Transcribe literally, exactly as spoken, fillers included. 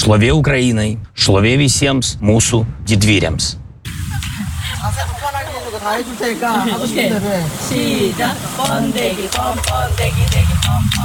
Šlovė Ukrainai, šlovė visiems mūsų didvyriams. 자세도 편하게 해주고 다 해줄 테니까 하고 싶은 오케이. 대로 해. 시작. 번데기 뻔뻔데기 데기 뻔뻔.